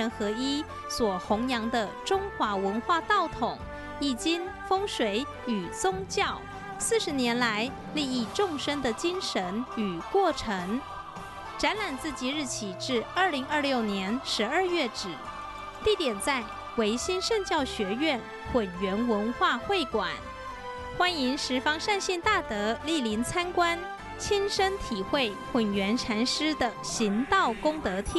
人合一所弘扬的中华文化道统、易经、风水与宗教40年来利益众生的精神与过程。展览自即日起至2026年12月止，地点在维新圣教学院混元文化会馆，欢迎十方善信大德莅临参观，亲身体会混元禅师的行道功德天。